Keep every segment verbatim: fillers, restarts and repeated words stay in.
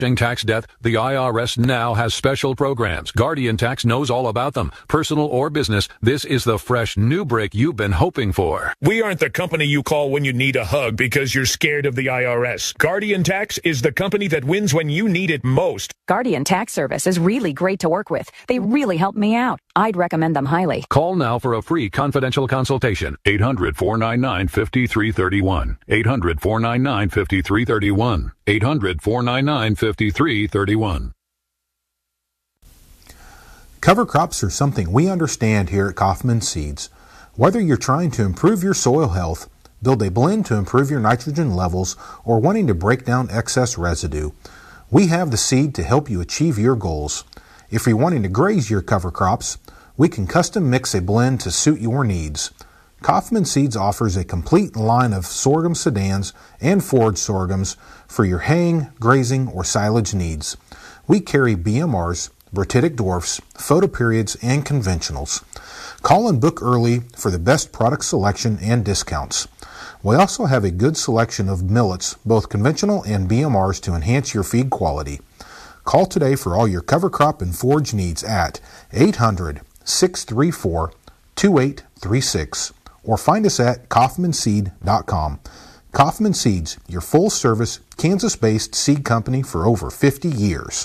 tax debt, the I R S now has special programs. Guardian Tax knows all about them. Personal or business, this is the fresh new break you've been hoping for. We aren't the company you call when you need a hug because you're scared of the I R S. Guardian Tax is the company that wins when you need it most. Guardian Tax Service is really great to work with. They really helped me out. I'd recommend them highly. Call now for a free confidential consultation. eight hundred, four nine nine, five three three one. eight hundred, four nine nine, five three three one. eight hundred, four nine nine, five three three one. Cover crops are something we understand here at Kaufman Seeds. Whether you're trying to improve your soil health, build a blend to improve your nitrogen levels, or wanting to break down excess residue, we have the seed to help you achieve your goals. If you're wanting to graze your cover crops, we can custom mix a blend to suit your needs. Kaufman Seeds offers a complete line of sorghum sedans and forage sorghums for your haying, grazing, or silage needs. We carry B M Rs, Bratitic dwarfs, photoperiods, and conventionals. Call and book early for the best product selection and discounts. We also have a good selection of millets, both conventional and B M Rs, to enhance your feed quality. Call today for all your cover crop and forage needs at eight hundred, six three four, two eight three six or find us at kaufman seed dot com. Kaufman Seeds, your full-service, Kansas-based seed company for over fifty years.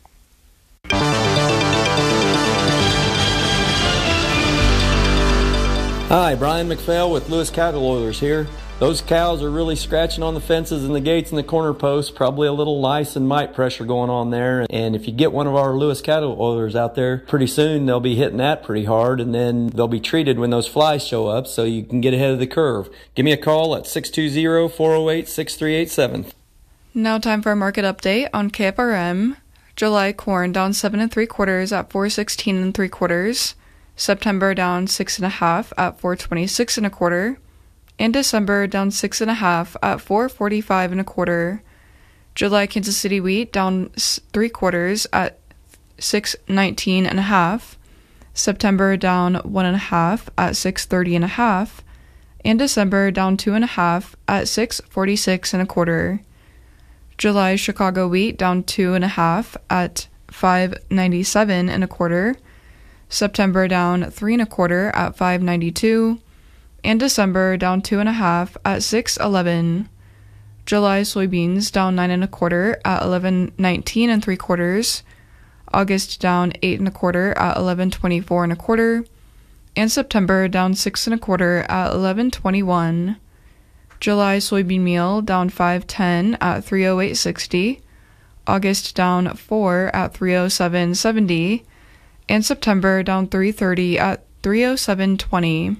Hi, Brian McPhail with Lewis Cattle Oilers here. Those cows are really scratching on the fences and the gates and the corner posts, probably a little lice and mite pressure going on there. And if you get one of our Lewis Cattle Oilers out there, pretty soon they'll be hitting that pretty hard, and then they'll be treated when those flies show up so you can get ahead of the curve. Give me a call at six two zero, four oh eight, six three eight seven. Now time for a market update on K F R M. July corn down seven and three quarters at four sixteen and three quarters. September down six and a half at four twenty-six and a quarter. And December down six and a half at four forty-five and a quarter. July Kansas City wheat down three quarters at six nineteen and a half. September down one and a half at six thirty and a half. And December down two and a half at six forty-six and a quarter. July Chicago wheat down two and a half at five ninety-seven and a quarter. September down three and a quarter at five ninety-two. And December down two and a half at six eleven. July soybeans down nine and a quarter at eleven nineteen and three quarters. August down eight and a quarter at eleven twenty-four and a quarter. And September down six and a quarter at eleven twenty-one. July soybean meal down five ten at three oh eight sixty. August down four at three oh seven seventy. And September down three thirty at three oh seven twenty.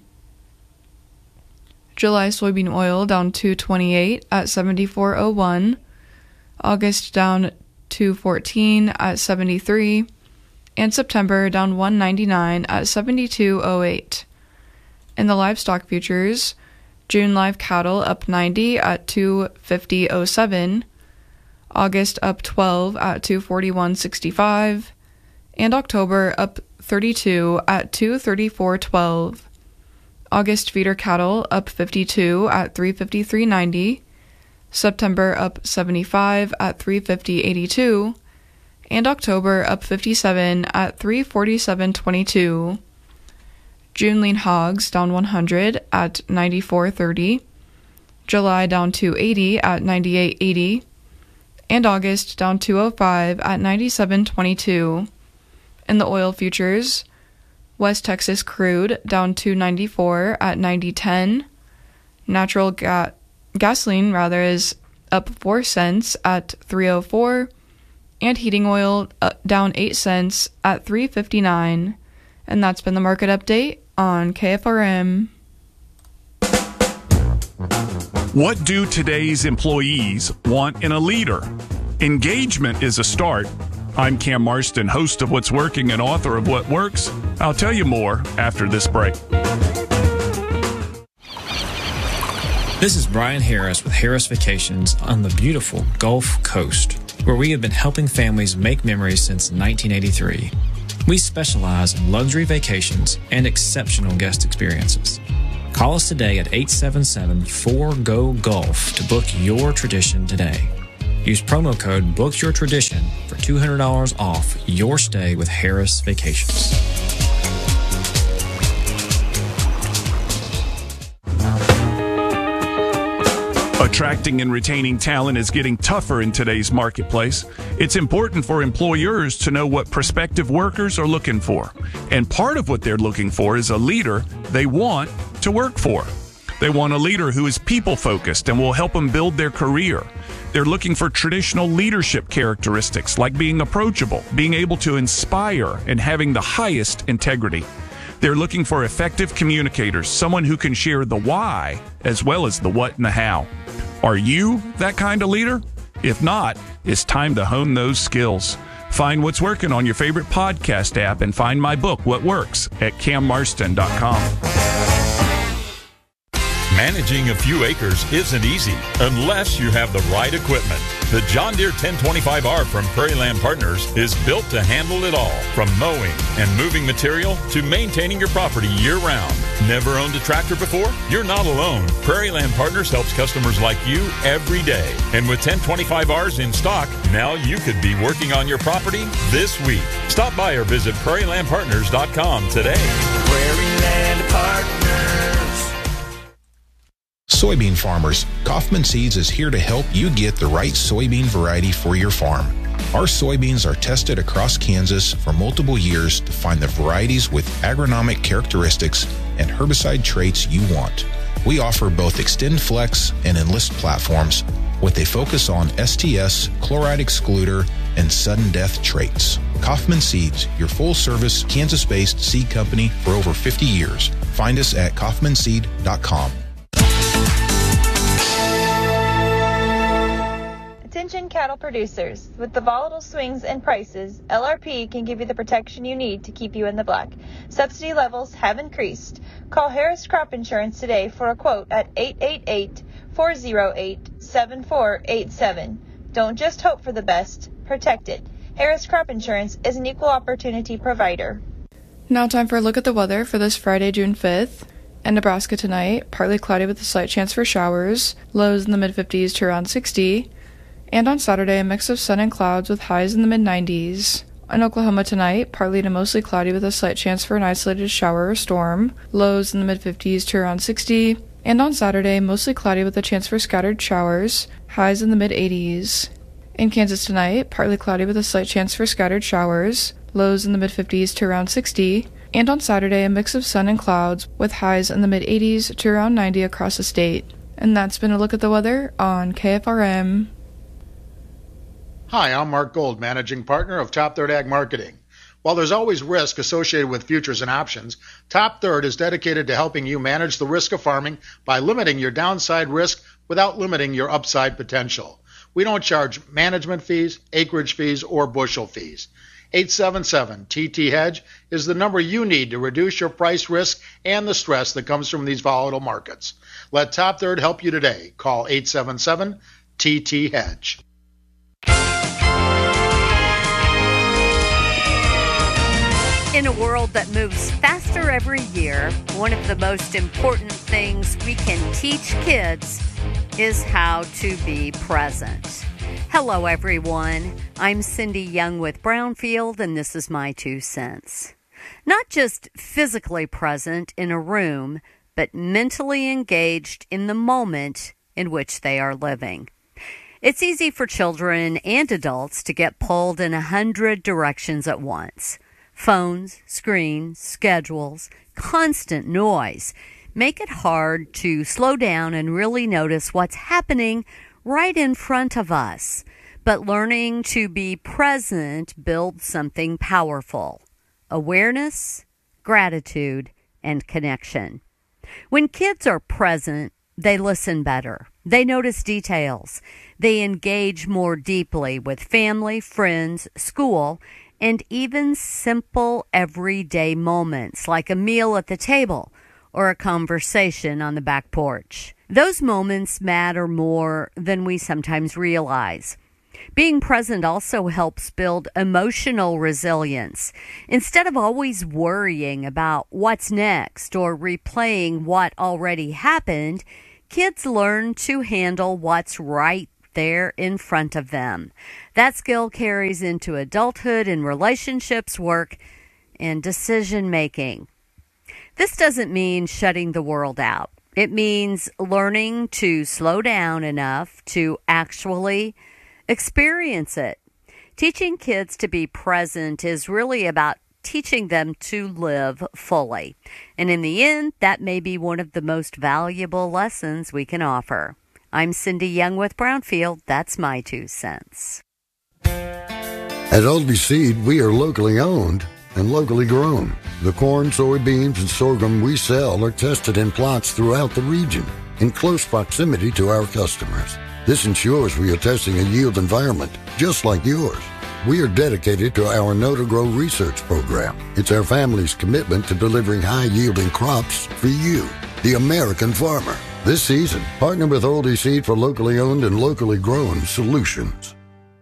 July soybean oil down two twenty-eight at seventy-four oh one. August down two fourteen at seventy-three. And September down one ninety-nine at seventy-two oh eight. In the livestock futures, June live cattle up ninety at two fifty oh seven. August up twelve at two forty-one sixty-five. And October up thirty-two at two thirty-four twelve. August feeder cattle up fifty-two at three fifty-three ninety. September up seventy-five at three fifty eighty-two. And October up fifty-seven at three forty-seven twenty-two. June lean hogs down one hundred at ninety-four thirty. July down two eighty at ninety-eight eighty. And August down two oh five at ninety-seven twenty-two. In the oil futures, West Texas crude down two ninety-four at ninety ten. Natural ga- gasoline rather is up four cents at three oh four, and heating oil uh, down eight cents at three fifty-nine. And that's been the market update on K F R M. What do today's employees want in a leader? Engagement is a start. I'm Cam Marston, host of What's Working and author of What Works. I'll tell you more after this break. This is Brian Harris with Harris Vacations on the beautiful Gulf Coast, where we have been helping families make memories since nineteen eighty-three. We specialize in luxury vacations and exceptional guest experiences. Call us today at eight seven seven, four G O, G U L F to book your tradition today. Use promo code BOOKSYOURTRADITION for two hundred dollars off your stay with Harris Vacations. Attracting and retaining talent is getting tougher in today's marketplace. It's important for employers to know what prospective workers are looking for. And part of what they're looking for is a leader they want to work for. They want a leader who is people-focused and will help them build their career. They're looking for traditional leadership characteristics like being approachable, being able to inspire, and having the highest integrity. They're looking for effective communicators, someone who can share the why as well as the what and the how. Are you that kind of leader? If not, it's time to hone those skills. Find what's working on your favorite podcast app and find my book, What Works, at cam marston dot com. Managing a few acres isn't easy unless you have the right equipment. The John Deere ten twenty-five R from Prairie Land Partners is built to handle it all, from mowing and moving material to maintaining your property year-round. Never owned a tractor before? You're not alone. Prairie Land Partners helps customers like you every day. And with ten twenty-five Rs in stock, now you could be working on your property this week. Stop by or visit prairie land partners dot com today. Prairie Land Partners. Soybean farmers, Kaufman Seeds is here to help you get the right soybean variety for your farm. Our soybeans are tested across Kansas for multiple years to find the varieties with agronomic characteristics and herbicide traits you want. We offer both XtendFlex and Enlist platforms with a focus on S T S, chloride excluder, and sudden death traits. Kaufman Seeds, your full-service Kansas-based seed company for over fifty years. Find us at kaufman seed dot com. Attention cattle producers. With the volatile swings in prices, L R P can give you the protection you need to keep you in the black. Subsidy levels have increased. Call Harris Crop Insurance today for a quote at eight eight eight, four oh eight, seven four eight seven. Don't just hope for the best, protect it. Harris Crop Insurance is an equal opportunity provider. Now time for a look at the weather for this Friday, June fifth. In Nebraska tonight, partly cloudy with a slight chance for showers, lows in the mid fifties to around sixty. And on Saturday, a mix of sun and clouds with highs in the mid nineties. In Oklahoma tonight, partly to mostly cloudy with a slight chance for an isolated shower or storm, lows in the mid fifties to around sixty. And on Saturday, mostly cloudy with a chance for scattered showers, highs in the mid eighties. In Kansas tonight, partly cloudy with a slight chance for scattered showers, lows in the mid fifties to around sixty. And on Saturday, a mix of sun and clouds with highs in the mid eighties to around ninety across the state. And that's been a look at the weather on K F R M. Hi, I'm Mark Gold, Managing Partner of Top Third Ag Marketing. While there's always risk associated with futures and options, Top Third is dedicated to helping you manage the risk of farming by limiting your downside risk without limiting your upside potential. We don't charge management fees, acreage fees, or bushel fees. eight seven seven T T Hedge is the number you need to reduce your price risk and the stress that comes from these volatile markets. Let Top Third help you today. Call eight seven seven T T Hedge. In a world that moves faster every year, one of the most important things we can teach kids is how to be present. Hello, everyone. I'm Cindy Young with Brownfield, and this is my two cents. Not just physically present in a room, but mentally engaged in the moment in which they are living. It's easy for children and adults to get pulled in a hundred directions at once. Phones, screens, schedules, constant noise make it hard to slow down and really notice what's happening right in front of us. But learning to be present builds something powerful: awareness, gratitude, and connection. When kids are present, they listen better. They notice details. They engage more deeply with family, friends, school, and even simple everyday moments like a meal at the table or a conversation on the back porch. Those moments matter more than we sometimes realize. Being present also helps build emotional resilience. Instead of always worrying about what's next or replaying what already happened, kids learn to handle what's right there in front of them. That skill carries into adulthood in relationships, work, and decision making. This doesn't mean shutting the world out. It means learning to slow down enough to actually experience it. Teaching kids to be present is really about teaching them to live fully. And in the end, that may be one of the most valuable lessons we can offer. I'm Cindy Young with Brownfield. That's my two cents. At Oldie Seed, we are locally owned and locally grown. The corn, soybeans, and sorghum we sell are tested in plots throughout the region in close proximity to our customers. This ensures we are testing a yield environment just like yours. We are dedicated to our Know to Grow research program. It's our family's commitment to delivering high-yielding crops for you, the American farmer. This season, partner with Oldie Seed for locally owned and locally grown solutions.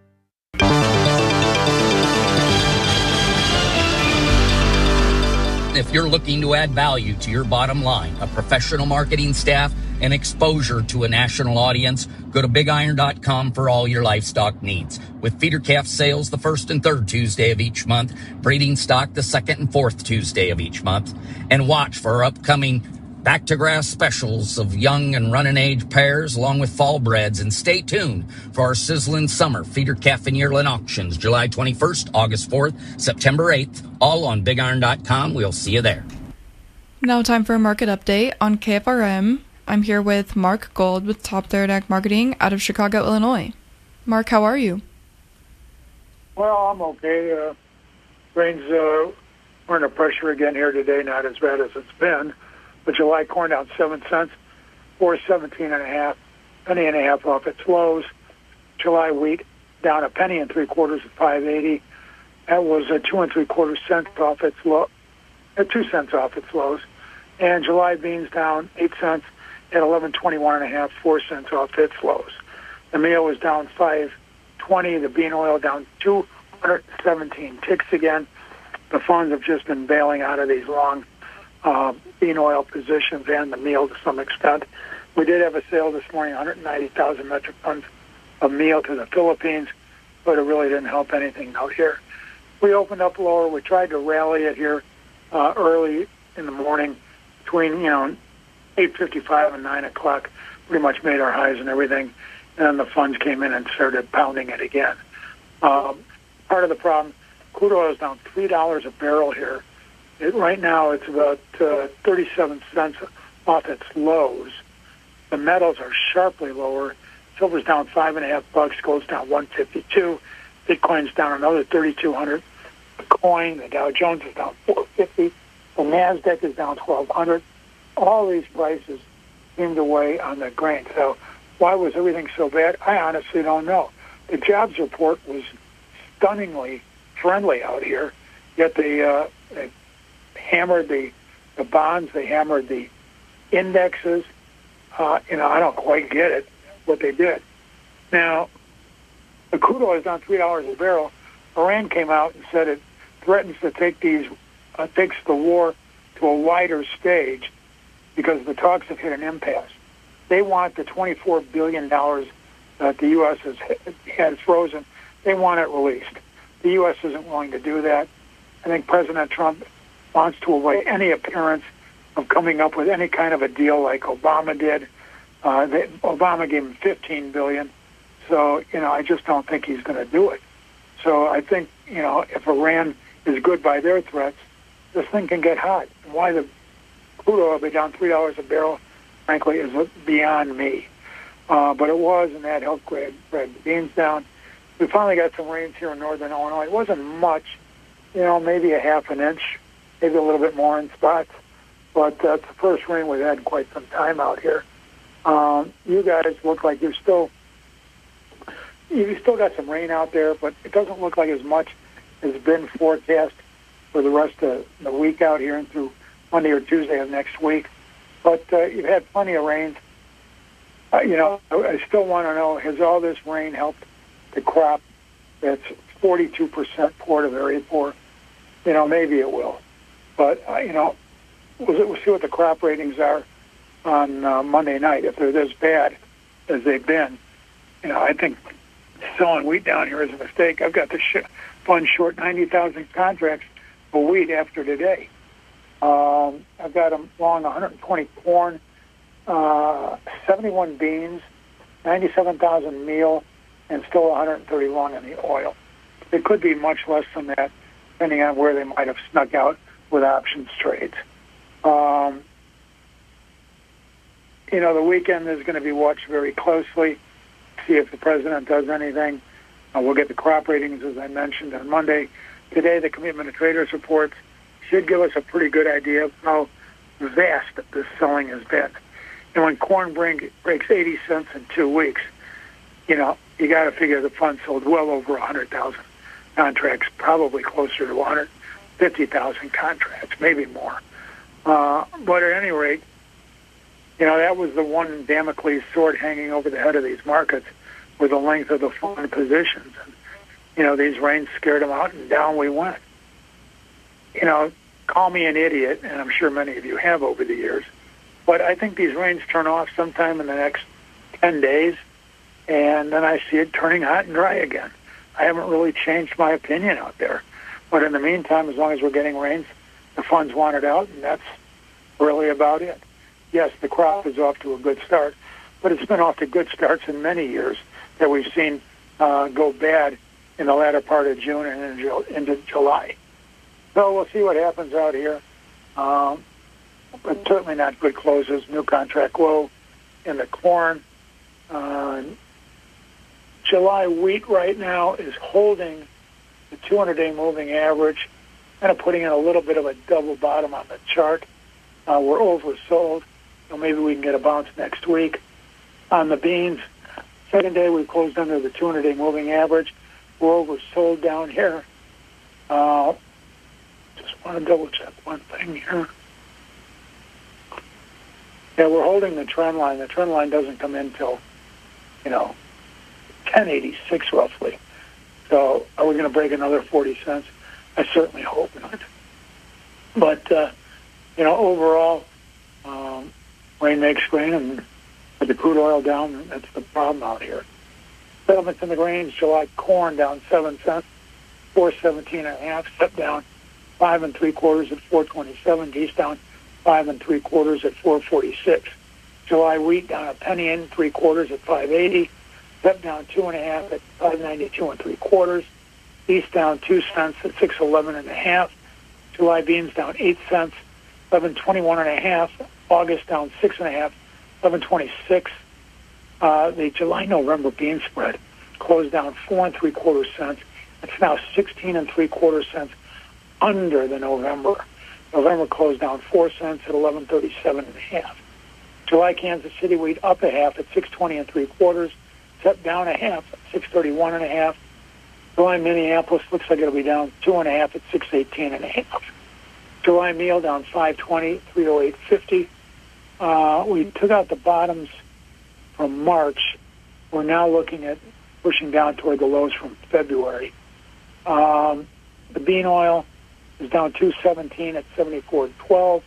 If you're looking to add value to your bottom line, a professional marketing staff, and exposure to a national audience, go to big iron dot com for all your livestock needs. With feeder calf sales the first and third Tuesday of each month, breeding stock the second and fourth Tuesday of each month, and watch for our upcoming back to grass specials of young and running age pairs along with fall breds, and stay tuned for our sizzling summer feeder calf and yearling auctions July twenty-first, August fourth, September eighth, all on big iron dot com. We'll see you there. Now time for a market update on K F R M. I'm here with Mark Gold with Top Third Ag Marketing out of Chicago, Illinois. Mark, how are you? Well, I'm okay. Uh, rains uh, are under pressure again here today, not as bad as it's been. But July corn down seven cents, four seventeen and a half, penny and a half off its lows. July wheat down a penny and three quarters at five eighty. That was a two and three quarters cents off its low, uh, two cents off its lows. And July beans down eight cents at eleven twenty-one and a half, four cents off its lows. The meal was down five twenty. The bean oil down two hundred seventeen ticks again. The funds have just been bailing out of these long uh, bean oil positions and the meal to some extent. We did have a sale this morning, one hundred ninety thousand metric tons of meal to the Philippines, but it really didn't help anything out here. We opened up lower. We tried to rally it here uh, early in the morning between, you know, eight fifty-five and nine o'clock, pretty much made our highs and everything, and then the funds came in and started pounding it again. Um, part of the problem, crude oil is down three dollars a barrel here. It, right now it's about uh, thirty-seven cents off its lows. The metals are sharply lower. Silver's down five and a half bucks, gold's down one fifty-two, Bitcoin's down another thirty-two hundred. The coin, the Dow Jones is down four fifty, the Nasdaq is down twelve hundred. All these prices seem to weigh on the grain. So why was everything so bad? I honestly don't know. The jobs report was stunningly friendly out here, yet they, uh, they hammered the, the bonds, they hammered the indexes. Uh, you know, I don't quite get it, what they did. Now, the crude oil is down three dollars a barrel. Iran came out and said it threatens to take these, uh, takes the war to a wider stage, because the talks have hit an impasse. They want the twenty-four billion dollars that the U S has had frozen. They want it released. The U S isn't willing to do that. I think President Trump wants to avoid any appearance of coming up with any kind of a deal like Obama did. Uh, they, Obama gave him fifteen billion dollars. So, you know, I just don't think he's going to do it. So I think, you know, if Iran is good by their threats, this thing can get hot. And why the crude oil be down three dollars a barrel, frankly, is beyond me. Uh, but it was, and that helped grab, grab the beans down. We finally got some rains here in northern Illinois. It wasn't much, you know, maybe a half an inch, maybe a little bit more in spots. But that's the first rain we've had in quite some time out here. Um, you guys look like you're still, you still got some rain out there, but it doesn't look like as much has been forecast for the rest of the week out here and through Monday or Tuesday of next week. But uh, you've had plenty of rains. Uh, you know, I, I still want to know, has all this rain helped the crop that's forty-two percent poor to very poor? You know, maybe it will. But, uh, you know, we'll, we'll see what the crop ratings are on uh, Monday night. If they're this bad as they've been, you know, I think selling wheat down here is a mistake. I've got the sh- fund short ninety thousand contracts for wheat after today. Um, I've got them long one hundred twenty corn, uh, seventy-one beans, ninety-seven thousand meal, and still one hundred thirty long in the oil. It could be much less than that, depending on where they might have snuck out with options trades. Um, you know, the weekend is going to be watched very closely, see if the president does anything. Uh, we'll get the crop ratings, as I mentioned, on Monday. Today, the Commitment of Traders reports should give us a pretty good idea of how vast this selling has been. And when corn bring, breaks eighty cents in two weeks, you know, you got to figure the fund sold well over one hundred thousand contracts, probably closer to one hundred fifty thousand contracts, maybe more. Uh, but at any rate, you know, that was the one Damocles sword hanging over the head of these markets, with the length of the fund positions. And, you know, these rains scared them out, and down we went. You know, call me an idiot, and I'm sure many of you have over the years, but I think these rains turn off sometime in the next ten days, and then I see it turning hot and dry again. I haven't really changed my opinion out there. But in the meantime, as long as we're getting rains, the funds want it out, and that's really about it. Yes, the crop is off to a good start, but it's been off to good starts in many years that we've seen uh, go bad in the latter part of June and into July. So we'll see what happens out here. Um, but certainly not good closes. New contract low in the corn. Uh, July wheat right now is holding the two hundred day moving average, kind of putting in a little bit of a double bottom on the chart. Uh, we're oversold, so maybe we can get a bounce next week. On the beans, second day we closed under the two hundred day moving average. We're oversold down here. Uh, just want to double check one thing here. Yeah, we're holding the trend line. The trend line doesn't come in till, you know, ten eighty-six roughly. So are we going to break another forty cents? I certainly hope not. But, uh, you know, overall, um, rain makes grain, and with the crude oil down, that's the problem out here. Settlements in the grains, July corn down seven cents, four seventeen and a half. Step down five and three quarters at four twenty-seven. Geese down five and three quarters at four forty-six. July wheat down a penny and three quarters at five eighty. Step down two and a half at five ninety-two and three quarters. East down two cents at six eleven and a half. July beans down eight cents, eleven twenty-one and a half. August down six and a half, eleven twenty-six. Uh, the July-November bean spread closed down four and three quarter cents. It's now sixteen and three quarter cents under the November. November closed down four cents at eleven thirty-seven and a half. July Kansas City wheat up a half at six twenty and three quarters. Step down a half at six thirty-one and a half. July Minneapolis looks like it'll be down two and a half at six eighteen and a half. July meal down five twenty, three oh eight fifty. Uh, we took out the bottoms from March. We're now looking at pushing down toward the lows from February. Um, the bean oil is down two seventeen at seventy-four twelve.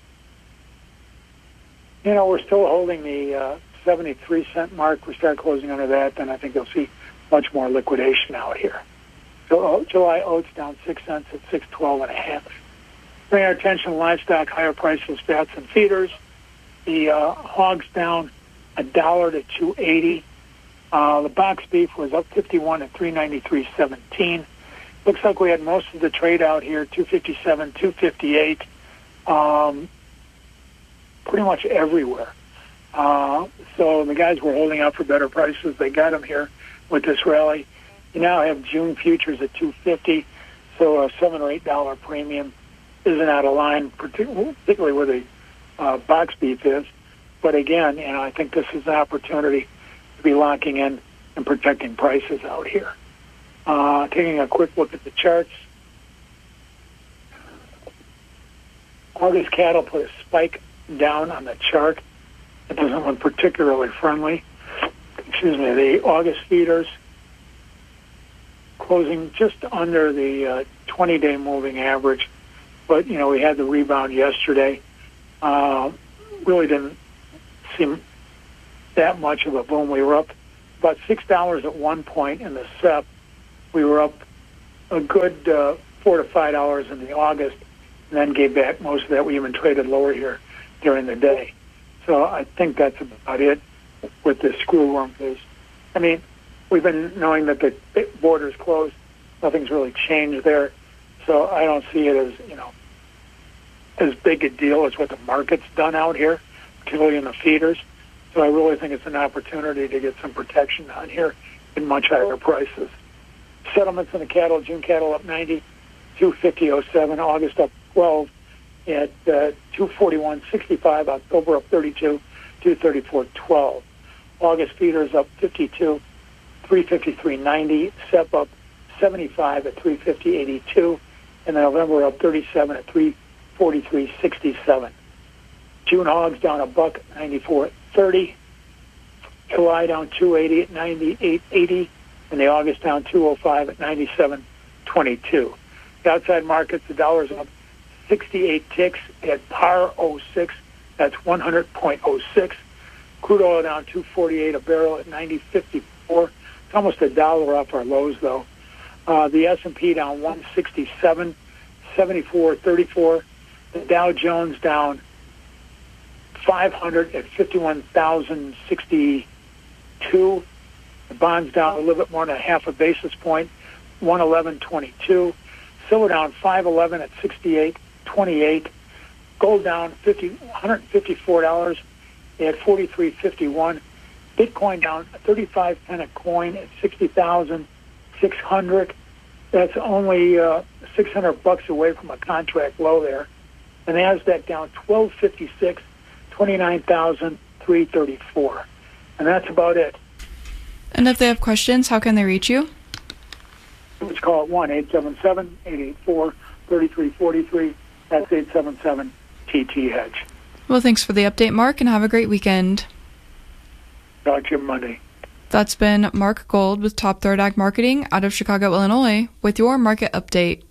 You know, we're still holding the uh, seventy-three cent mark. We start closing under that, then I think you'll see much more liquidation out here. So uh, July oats down six cents at six twelve and a half. Bring our attention to livestock, higher prices, fats and feeders. The uh, hogs down a dollar to two eighty. Uh, the box beef was up fifty-one at three ninety-three seventeen. Looks like we had most of the trade out here, two fifty-seven, two fifty-eight, um, pretty much everywhere. Uh, so the guys were holding out for better prices. They got them here with this rally. You now have June futures at two fifty, so a seven or eight dollar premium isn't out of line, particularly where the uh, box beef is. But again, you know, I think this is an opportunity to be locking in and protecting prices out here. Uh, taking a quick look at the charts. August cattle put a spike down on the chart. It doesn't look particularly friendly. Excuse me, the August feeders closing just under the uh, twenty day moving average. But, you know, we had the rebound yesterday. Uh, really didn't seem that much of a boom. We were up about six dollars at one point in the S E P. We were up a good uh, four to five dollars in the August, and then gave back most of that. We even traded lower here during the day. So I think that's about it with the screwworm case. I mean, we've been knowing that the border's closed. Nothing's really changed there. So I don't see it as, you know, as big a deal as what the market's done out here, particularly in the feeders. So I really think it's an opportunity to get some protection on here at much higher prices. Settlements in the cattle, June cattle up ninety, two fifty oh seven, August up twelve at uh, two forty-one sixty-five, October up thirty-two, two thirty-four twelve. August feeders up fifty-two, three fifty-three ninety, S E P up seventy-five at three fifty eighty-two, and November up thirty-seven at three forty-three sixty-seven. June hogs down a buck ninety-four thirty. July down two eighty at ninety-eight eighty, and the August down two oh five at ninety-seven twenty-two. The outside markets, the dollar's up sixty-eight ticks at par oh six. That's one hundred point oh six. Crude oil down two forty-eight a barrel at ninety fifty-four. It's almost a dollar off our lows, though. Uh, the S and P down one sixty-seven, seventy-four thirty-four. The Dow Jones down five hundred at fifty-one thousand sixty-two. The bonds down a little bit more than a half a basis point, one eleven twenty-two. Silver down five eleven at sixty-eight twenty-eight. Gold down fifty, one hundred fifty-four dollars at forty-three fifty-one. Bitcoin down thirty-five cents a coin at sixty thousand six hundred. That's only uh, six hundred bucks away from a contract low there. The Nasdaq down twelve fifty-six, twenty-nine thousand three thirty-four. And that's about it. And if they have questions, how can they reach you? Let's call it one eight seven seven, eight eight four, three three four three. That's eight seven seven T T Hedge. Well, thanks for the update, Mark, and have a great weekend. Talk to you Monday. That's been Mark Gold with Top Third Ag Marketing out of Chicago, Illinois, with your market update.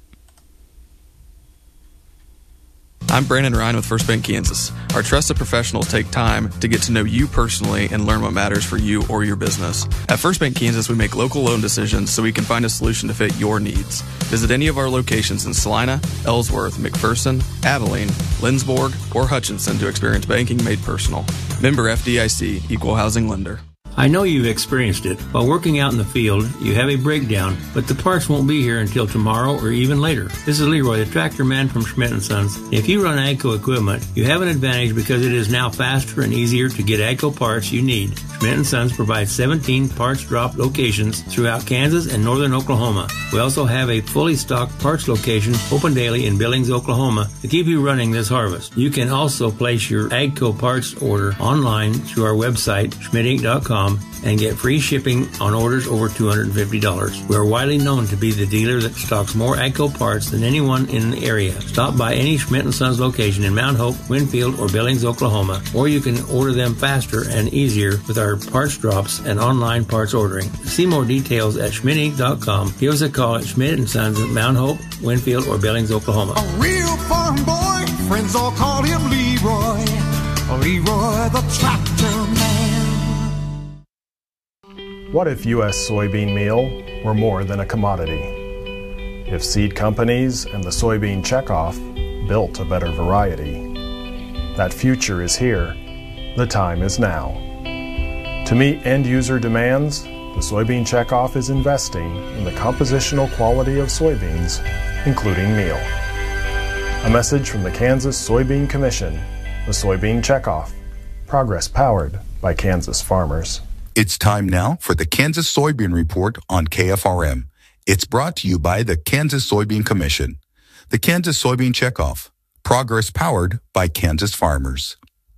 I'm Brandon Ryan with First Bank Kansas. Our trusted professionals take time to get to know you personally and learn what matters for you or your business. At First Bank Kansas, we make local loan decisions so we can find a solution to fit your needs. Visit any of our locations in Salina, Ellsworth, McPherson, Abilene, Lindsborg, or Hutchinson to experience banking made personal. Member F D I C, Equal Housing Lender. I know you've experienced it. While working out in the field, you have a breakdown, but the parts won't be here until tomorrow or even later. This is Leroy, the tractor man from Schmidt and Sons. If you run AGCO equipment, you have an advantage because it is now faster and easier to get AGCO parts you need. Schmidt and Sons provides seventeen parts drop locations throughout Kansas and northern Oklahoma. We also have a fully stocked parts location open daily in Billings, Oklahoma to keep you running this harvest. You can also place your AGCO parts order online through our website, schmidt inc dot com, and get free shipping on orders over two hundred fifty dollars. We are widely known to be the dealer that stocks more AGCO parts than anyone in the area. Stop by any Schmidt and Sons location in Mount Hope, Winfield, or Billings, Oklahoma, or you can order them faster and easier with our parts drops and online parts ordering. See more details at schmidt inc dot com. Give us a call at Schmidt and Sons at Mount Hope, Winfield, or Billings, Oklahoma. A real farm boy, friends all call him Leroy. Leroy the tractor man. What if U S soybean meal were more than a commodity? If seed companies and the soybean checkoff built a better variety? That future is here. The time is now. To meet end-user demands, the soybean checkoff is investing in the compositional quality of soybeans, including meal. A message from the Kansas Soybean Commission, the Soybean Checkoff. Progress powered by Kansas farmers. It's time now for the Kansas Soybean Report on K F R M. It's brought to you by the Kansas Soybean Commission. The Kansas Soybean Checkoff. Progress powered by Kansas farmers.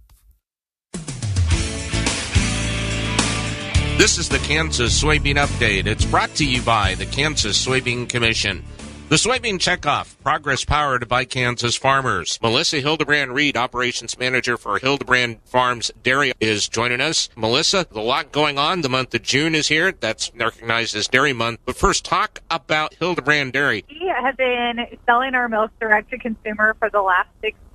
This is the Kansas Soybean Update. It's brought to you by the Kansas Soybean Commission. The Soybean Checkoff, progress powered by Kansas farmers. Melissa Hildebrand Reed, Operations Manager for Hildebrand Farms Dairy, is joining us. Melissa, a lot going on. The month of June is here. That's recognized as Dairy Month. But first, talk about Hildebrand Dairy. We have been selling our milk direct to consumer for the last six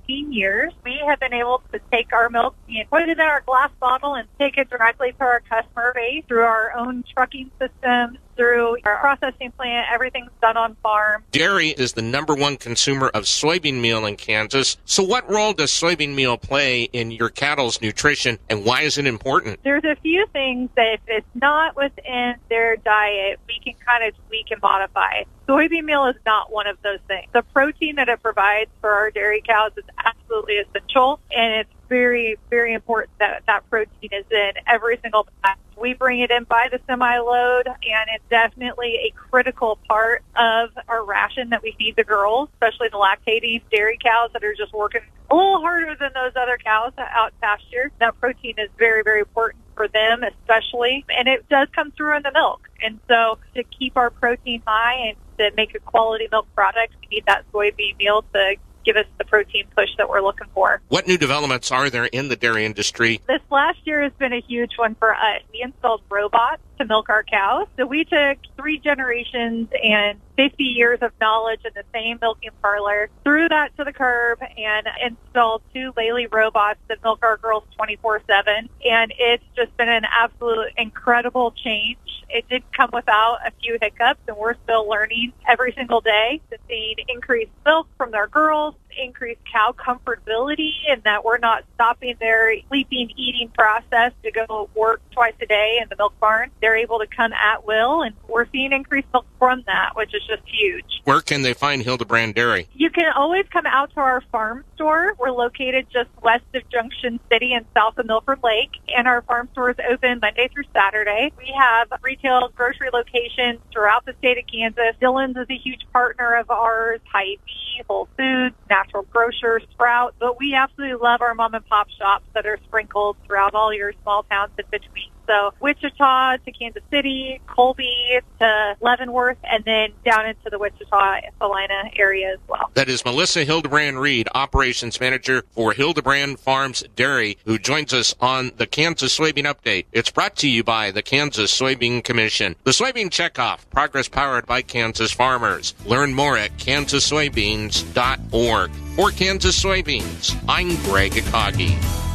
fifteen years. We have been able to take our milk and put it in our glass bottle and take it directly to our customer base through our own trucking system, through our processing plant. Everything's done on farm. Dairy is the number one consumer of soybean meal in Kansas. So what role does soybean meal play in your cattle's nutrition, and why is it important? There's a few things that if it's not within their diet, we can kind of tweak and modify. Soybean meal is not one of those things. The protein that it provides for our dairy cows is absolutely essential, and it's very, very important that that protein is in every single pack. We bring it in by the semi-load, and it's definitely a critical part of our ration that we feed the girls, especially the lactating dairy cows that are just working a little harder than those other cows out pasture. That protein is very, very important for them especially, and it does come through in the milk. And so to keep our protein high and to make a quality milk product, we need that soybean meal to give us the protein push that we're looking for. What new developments are there in the dairy industry? This last year has been a huge one for us. We installed robots to milk our cows. So we took three generations and fifty years of knowledge in the same milking parlor, threw that to the curb, and installed two Laley robots that milk our girls twenty-four seven. And it's just been an absolute incredible change. It did come without a few hiccups, and we're still learning every single day to see increased milk from their girls, increased cow comfortability, and that we're not stopping their sleeping, eating process to go work twice a day in the milk barn. They're able to come at will, and we're seeing increased milk from that, which is just huge. Where can they find Hildebrand Dairy? You can always come out to our farm store. We're located just west of Junction City and south of Milford Lake, and our farm store is open Monday through Saturday. We have retail grocery locations throughout the state of Kansas. Dillon's is a huge partner of ours, Hy-Vee, Whole Foods, Natural Grocers, Sprout, but we absolutely love our mom and pop shops that are sprinkled throughout all your small towns in between. So Wichita to Kansas City, Colby to Leavenworth, and then down into the Wichita, Salina area as well. That is Melissa Hildebrand Reed, Operations Manager for Hildebrand Farms Dairy, who joins us on the Kansas Soybean Update. It's brought to you by the Kansas Soybean Commission. The Soybean Checkoff, progress powered by Kansas farmers. Learn more at kansas soybeans dot org. For Kansas Soybeans, I'm Greg Akagi.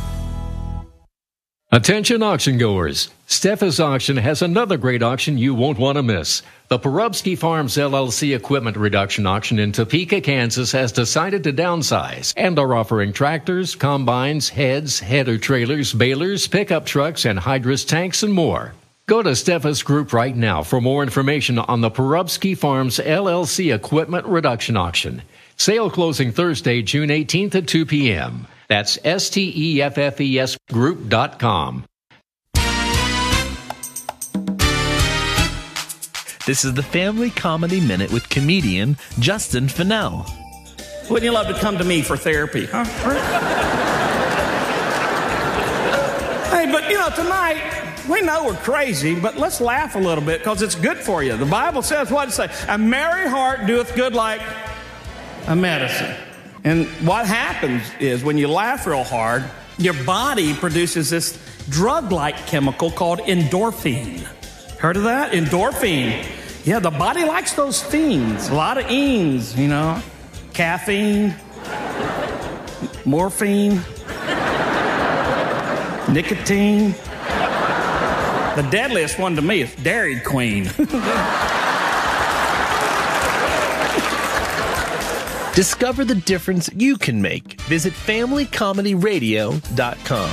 Attention auction goers. Steffes Auction has another great auction you won't want to miss. The Porubsky Farms L L C Equipment Reduction Auction in Topeka, Kansas has decided to downsize and are offering tractors, combines, heads, header trailers, balers, pickup trucks, and hydrous tanks and more. Go to Steffes Group right now for more information on the Porubsky Farms L L C Equipment Reduction Auction. Sale closing Thursday, June eighteenth at two p.m. That's S T E F F E S group dot com. This is the Family Comedy Minute with comedian Justin Fennell. Wouldn't you love to come to me for therapy, huh? Hey, but you know, tonight, we know we're crazy, but let's laugh a little bit because it's good for you. The Bible says what it say? A merry heart doeth good like a medicine. And what happens is when you laugh real hard, your body produces this drug-like chemical called endorphin. Heard of that? Endorphin. Yeah, the body likes those fiends. A lot of eens, you know. Caffeine, morphine, nicotine. The deadliest one to me is Dairy Queen. Discover the difference you can make. Visit family comedy radio dot com.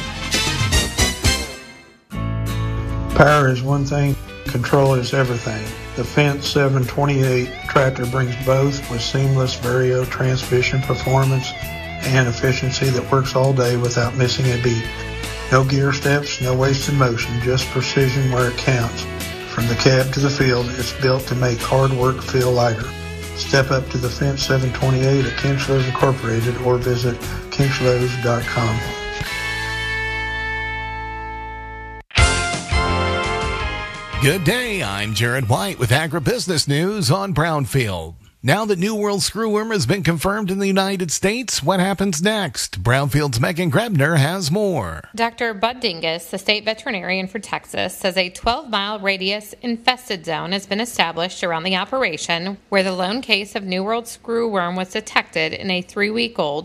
Power is one thing, control is everything. The Fendt seven twenty-eight tractor brings both with seamless Vario transmission performance and efficiency that works all day without missing a beat. No gear steps, no wasted motion, just precision where it counts. From the cab to the field, it's built to make hard work feel lighter. Step up to the Fendt seven twenty-eight at Kinchlows Incorporated or visit kinchlows dot com. Good day, I'm Jared White with Agribusiness News on Brownfield. Now that New World screwworm has been confirmed in the United States, what happens next? Brownfield's Megan Grebner has more. Doctor Bud Dingus, the state veterinarian for Texas, says a twelve-mile radius infested zone has been established around the operation where the lone case of New World screwworm was detected in a three-week-old calf.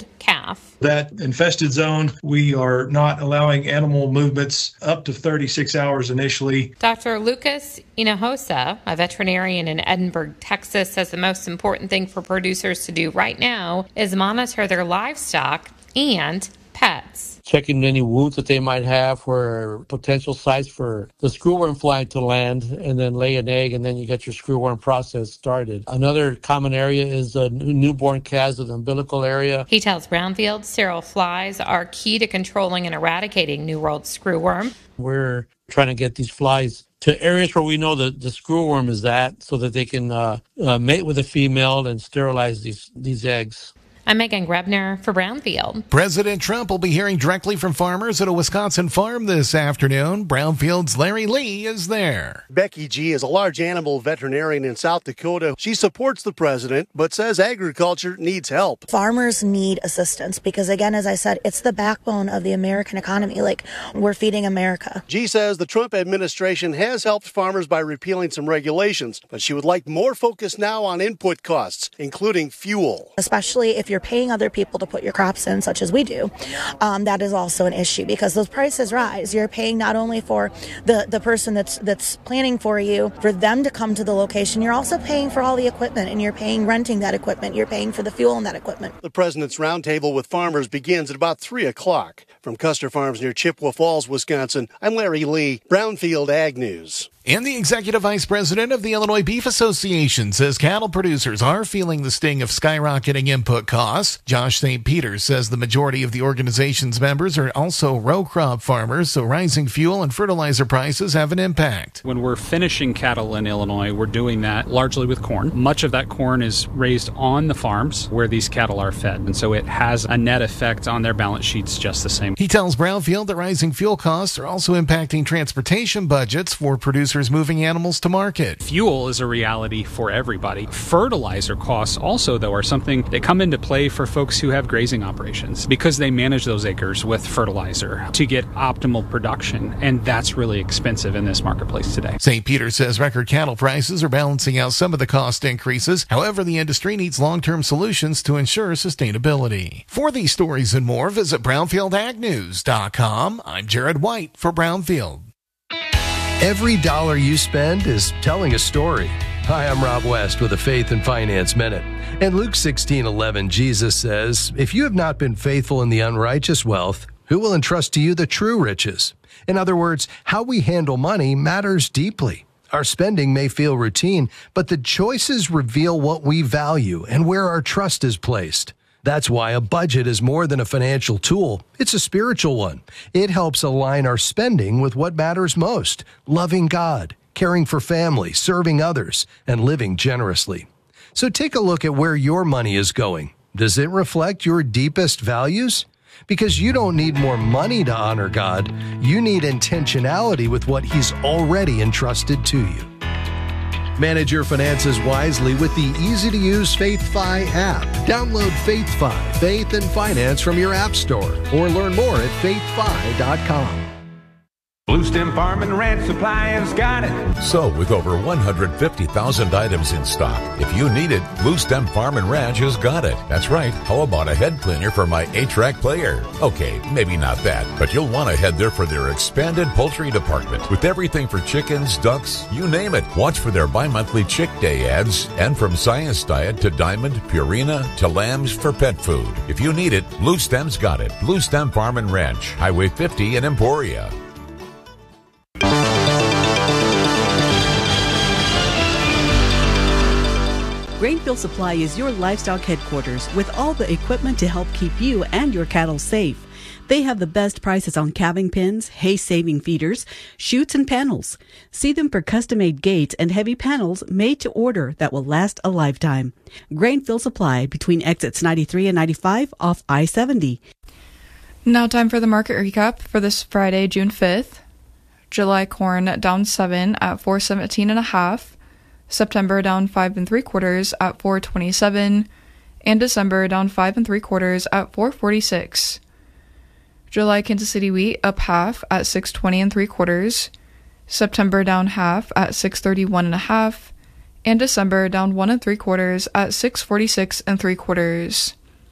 half. That infested zone, we are not allowing animal movements up to thirty-six hours initially. Doctor Lucas Hinojosa, a veterinarian in Edinburgh, Texas, says the most important thing for producers to do right now is monitor their livestock and pets. Checking any wounds that they might have for potential sites for the screwworm flying to land and then lay an egg, and then you get your screwworm process started. Another common area is a newborn calves of the umbilical area. He tells Brownfield sterile flies are key to controlling and eradicating New World screwworm. We're trying to get these flies to areas where we know that the screwworm is at so that they can uh, uh, mate with a female and sterilize these, these eggs. I'm Megan Grebner for Brownfield. President Trump will be hearing directly from farmers at a Wisconsin farm this afternoon. Brownfield's Larry Lee is there. Becky G is a large animal veterinarian in South Dakota. She supports the president, but says agriculture needs help. Farmers need assistance because, again, as I said, it's the backbone of the American economy. Like, we're feeding America. G says the Trump administration has helped farmers by repealing some regulations, but she would like more focus now on input costs, including fuel. Especially if you're You're paying other people to put your crops in, such as we do, um, that is also an issue because those prices rise. You're paying not only for the, the person that's that's planning for you, for them to come to the location, you're also paying for all the equipment, and you're paying renting that equipment. You're paying for the fuel in that equipment. The president's roundtable with farmers begins at about three o'clock. From Custer Farms near Chippewa Falls, Wisconsin, I'm Larry Lee, Brownfield Ag News. And the executive vice president of the Illinois Beef Association says cattle producers are feeling the sting of skyrocketing input costs. Josh Saint Peter says the majority of the organization's members are also row crop farmers, so rising fuel and fertilizer prices have an impact. When we're finishing cattle in Illinois, we're doing that largely with corn. Much of that corn is raised on the farms where these cattle are fed, and so it has a net effect on their balance sheets just the same. He tells Brownfield that rising fuel costs are also impacting transportation budgets for producers moving animals to market. Fuel is a reality for everybody. Fertilizer costs also, though, are something that come into play for folks who have grazing operations because they manage those acres with fertilizer to get optimal production, and that's really expensive in this marketplace today. Saint Peter says record cattle prices are balancing out some of the cost increases. However, the industry needs long-term solutions to ensure sustainability. For these stories and more, visit brownfield ag news dot com. I'm Jared White for Brownfield. Every dollar you spend is telling a story. Hi, I'm Rob West with a Faith and Finance Minute. In Luke sixteen eleven, Jesus says, "If you have not been faithful in the unrighteous wealth, who will entrust to you the true riches?" In other words, how we handle money matters deeply. Our spending may feel routine, but the choices reveal what we value and where our trust is placed. That's why a budget is more than a financial tool. It's a spiritual one. It helps align our spending with what matters most: loving God, caring for family, serving others, and living generously. So take a look at where your money is going. Does it reflect your deepest values? Because you don't need more money to honor God. You need intentionality with what He's already entrusted to you. Manage your finances wisely with the easy-to-use FaithFi app. Download FaithFi, Faith and Finance from your app store, or learn more at faith fi dot com. Blue Stem Farm and Ranch Supply has got it. So, with over one hundred fifty thousand items in stock, if you need it, Blue Stem Farm and Ranch has got it. That's right. How about a head cleaner for my eight-track player? Okay, maybe not that, but you'll want to head there for their expanded poultry department with everything for chickens, ducks, you name it. Watch for their bi-monthly Chick Day ads, and from Science Diet to Diamond, Purina to lambs for pet food. If you need it, Blue Stem's got it. Blue Stem Farm and Ranch, Highway fifty in Emporia. Grainfield Supply is your livestock headquarters with all the equipment to help keep you and your cattle safe. They have the best prices on calving pins, hay-saving feeders, chutes, and panels. See them for custom-made gates and heavy panels made to order that will last a lifetime. Grainfield Supply between exits ninety-three and ninety-five off I seventy. Now time for the market recap for this Friday, June fifth. July corn down seven at four seventeen and a half. September down five and three quarters at four twenty-seven, and December down five and three quarters at four forty-six. July Kansas City wheat up half at six twenty and three quarters. September down half at six thirty-one and a half, and December down one and three quarters at six forty-six and three quarters.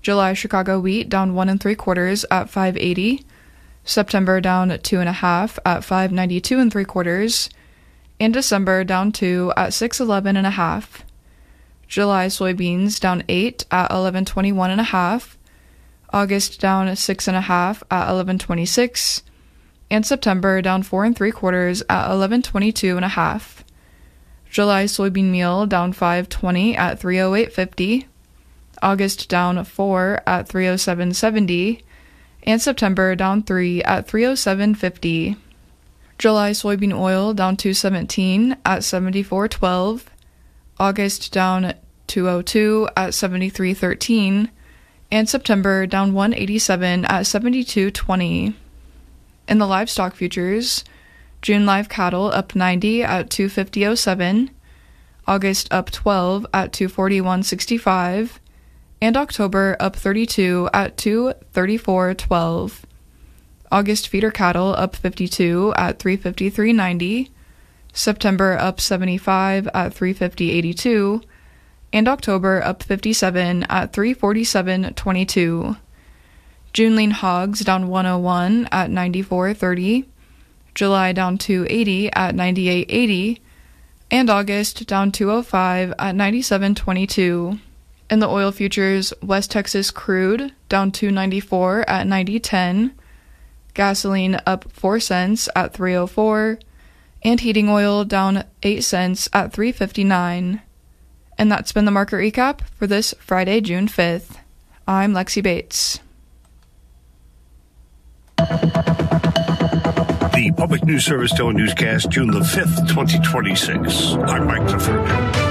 July Chicago wheat down one and three quarters at five eighty. September down two and a half at five ninety-two and three quarters. And December down two at six eleven and a half. July soybeans down eight at eleven twenty-one and a half. August down six and a half at eleven twenty-six. And September down four and three quarters at eleven twenty-two and a half. July soybean meal down five twenty at three oh eight fifty. August down four at three oh seven seventy. And September down three at three oh seven fifty. July soybean oil down two seventeen at seventy-four twelve. August down two oh two at seventy-three thirteen. And September down one eighty-seven at seventy-two twenty. In the livestock futures, June live cattle up ninety at two fifty oh seven, August up twelve at two forty-one sixty-five, and October up thirty-two at two thirty-four twelve. August feeder cattle up fifty-two at three fifty-three ninety, September up seventy-five at three fifty eighty-two, and October up fifty-seven at three forty-seven twenty-two. June lean hogs down one oh one at ninety-four thirty, July down two eighty at ninety-eight eighty, and August down two oh five at ninety-seven twenty-two. In the oil futures, West Texas crude down two ninety-four at ninety ten, gasoline up four cents at three oh four, and heating oil down eight cents at three fifty-nine. And that's been the market recap for this Friday, June fifth. I'm Lexi Bates. The Public News Service Daily Newscast, June the fifth, twenty twenty-six. I'm Mike Clifford.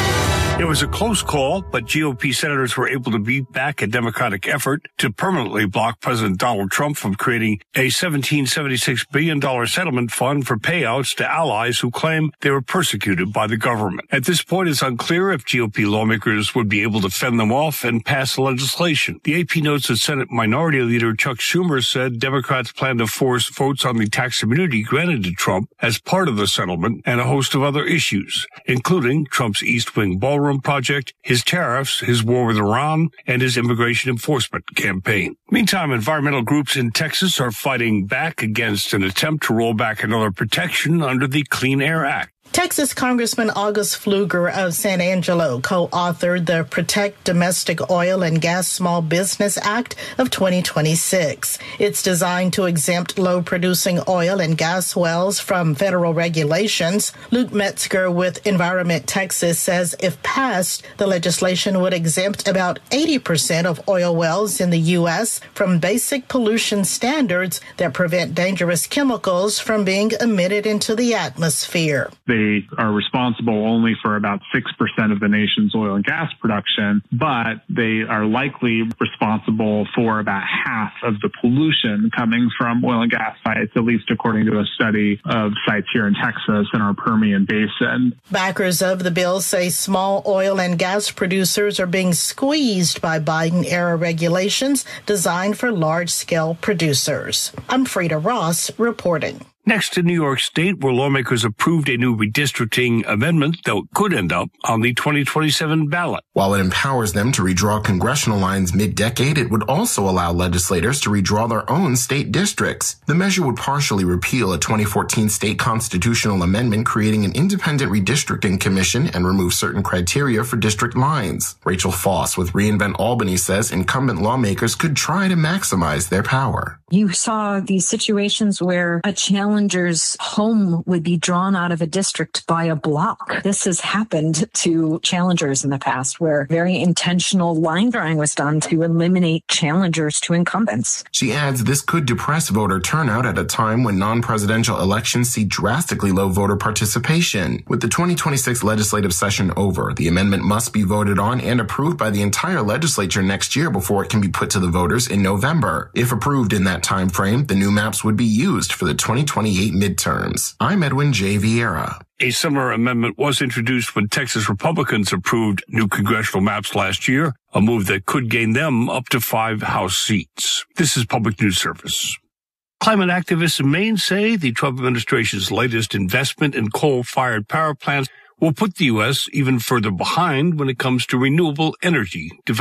It was a close call, but G O P senators were able to beat back a Democratic effort to permanently block President Donald Trump from creating a seventeen seventy-six billion dollars settlement fund for payouts to allies who claim they were persecuted by the government. At this point, it's unclear if G O P lawmakers would be able to fend them off and pass the legislation. The A P notes that Senate Minority Leader Chuck Schumer said Democrats plan to force votes on the tax immunity granted to Trump as part of the settlement and a host of other issues, including Trump's East Wing Ballroom project, his tariffs, his war with Iran, and his immigration enforcement campaign. Meantime, environmental groups in Texas are fighting back against an attempt to roll back another protection under the Clean Air Act. Texas Congressman August Pfluger of San Angelo co-authored the Protect Domestic Oil and Gas Small Business Act of twenty twenty-six. It's designed to exempt low-producing oil and gas wells from federal regulations. Luke Metzger with Environment Texas says if passed, the legislation would exempt about eighty percent of oil wells in the U S from basic pollution standards that prevent dangerous chemicals from being emitted into the atmosphere. They are responsible only for about six percent of the nation's oil and gas production, but they are likely responsible for about half of the pollution coming from oil and gas sites, at least according to a study of sites here in Texas in our Permian Basin. Backers of the bill say small oil and gas producers are being squeezed by Biden-era regulations designed for large-scale producers. I'm Frida Ross reporting. Next to New York State, where lawmakers approved a new redistricting amendment that could end up on the twenty twenty-seven ballot. While it empowers them to redraw congressional lines mid-decade, it would also allow legislators to redraw their own state districts. The measure would partially repeal a twenty fourteen state constitutional amendment creating an independent redistricting commission and remove certain criteria for district lines. Rachel Foss with Reinvent Albany says incumbent lawmakers could try to maximize their power. You saw these situations where a challenger's home would be drawn out of a district by a block. This has happened to challengers in the past where very intentional line drawing was done to eliminate challengers to incumbents. She adds this could depress voter turnout at a time when non-presidential elections see drastically low voter participation. With the twenty twenty-six legislative session over, the amendment must be voted on and approved by the entire legislature next year before it can be put to the voters in November. If approved in that time frame, the new maps would be used for the twenty twenty-eight midterms. I'm Edwin J. Vieira. A similar amendment was introduced when Texas Republicans approved new congressional maps last year, a move that could gain them up to five House seats. This is Public News Service. Climate activists in Maine say the Trump administration's latest investment in coal-fired power plants will put the U S even further behind when it comes to renewable energy development.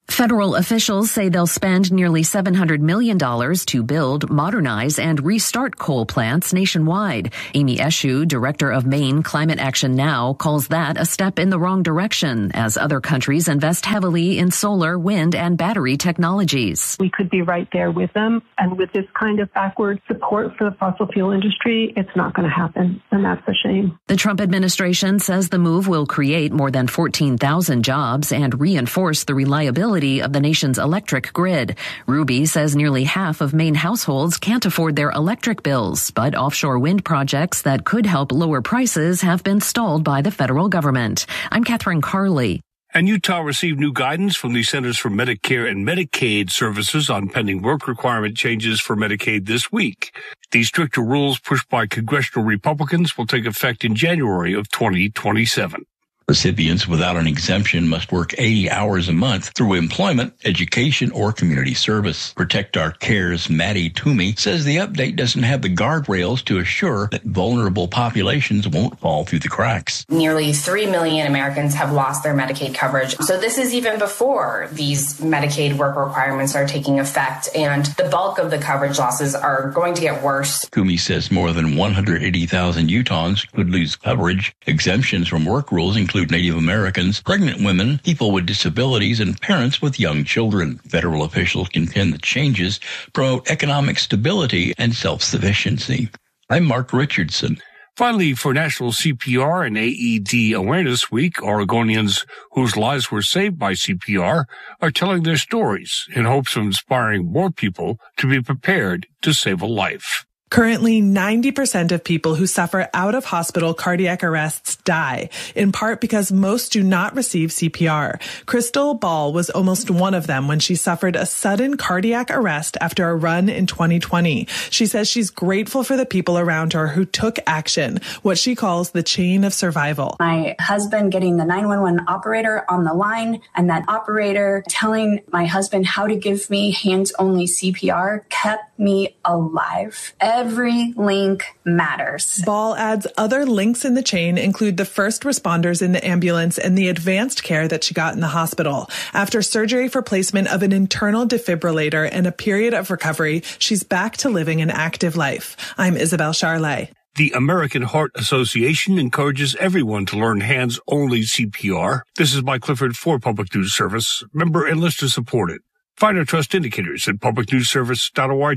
Federal officials say they'll spend nearly seven hundred million dollars to build, modernize, and restart coal plants nationwide. Amy Eshoo, director of Maine Climate Action Now, calls that a step in the wrong direction as other countries invest heavily in solar, wind, and battery technologies. We could be right there with them, and with this kind of backward support for the fossil fuel industry, it's not going to happen, and that's a shame. The Trump administration says the move will create more than fourteen thousand jobs and reinforce the reliability of the nation's electric grid. Ruby says nearly half of Maine households can't afford their electric bills, but offshore wind projects that could help lower prices have been stalled by the federal government. I'm Catherine Carley. And Utah received new guidance from the Centers for Medicare and Medicaid Services on pending work requirement changes for Medicaid this week. These stricter rules pushed by congressional Republicans will take effect in January of twenty twenty-seven. Recipients without an exemption must work eighty hours a month through employment, education, or community service. Protect Our Care's Maddie Toomey says the update doesn't have the guardrails to assure that vulnerable populations won't fall through the cracks. Nearly three million Americans have lost their Medicaid coverage. So this is even before these Medicaid work requirements are taking effect, and the bulk of the coverage losses are going to get worse. Toomey says more than one hundred eighty thousand Utahns could lose coverage. Exemptions from work rules include include Native Americans, pregnant women, people with disabilities, and parents with young children. Federal officials contend the changes promote economic stability and self-sufficiency. I'm Mark Richardson. Finally, for National C P R and A E D Awareness Week, Oregonians whose lives were saved by C P R are telling their stories in hopes of inspiring more people to be prepared to save a life. Currently, ninety percent of people who suffer out-of-hospital cardiac arrests die, in part because most do not receive C P R. Crystal Ball was almost one of them when she suffered a sudden cardiac arrest after a run in twenty twenty. She says she's grateful for the people around her who took action, what she calls the chain of survival. My husband getting the nine one one operator on the line, and that operator telling my husband how to give me hands-only C P R kept me alive. Every link matters. Ball adds other links in the chain include the first responders in the ambulance and the advanced care that she got in the hospital. After surgery for placement of an internal defibrillator and a period of recovery, she's back to living an active life. I'm Isabel Charlet. The American Heart Association encourages everyone to learn hands-only C P R. This is Mike Clifford for Public News Service, member and listener supported. Find our trust indicators at public news service dot org.